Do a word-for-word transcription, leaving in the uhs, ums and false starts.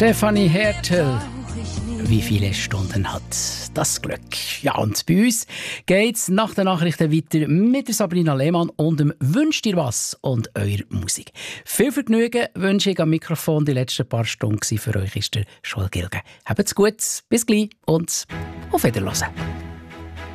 Stefanie Hertel. Wie viele Stunden hat das Glück? Ja, und bei uns geht's nach den Nachrichten weiter mit der Sabrina Lehmann und dem «Wünscht ihr was?» und eurer Musik. Viel Vergnügen wünsche ich am Mikrofon. Die letzten paar Stunden für euch ist der Joel Gilge. Habt's gut, bis gleich und auf Wiederhören.